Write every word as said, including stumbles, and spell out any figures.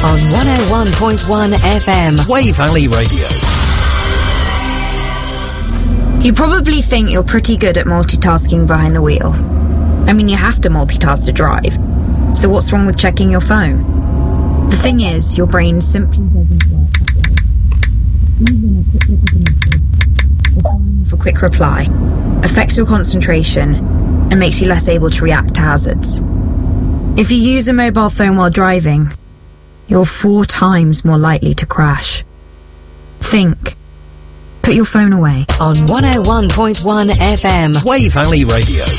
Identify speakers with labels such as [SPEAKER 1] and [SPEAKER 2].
[SPEAKER 1] on one oh one point one F M.
[SPEAKER 2] Wave Valley Radio.
[SPEAKER 3] You probably think you're pretty good at multitasking behind the wheel. I mean, you have to multitask to drive. So what's wrong with checking your phone? The thing is, your brain simply doesn't work that way. Even a quick look at the message, for quick reply, affects your concentration and makes you less able to react to hazards. If you use a mobile phone while driving, you're four times more likely to crash. Think. Put your phone away.
[SPEAKER 1] On one oh one point one F M.
[SPEAKER 2] Wave Valley Radio.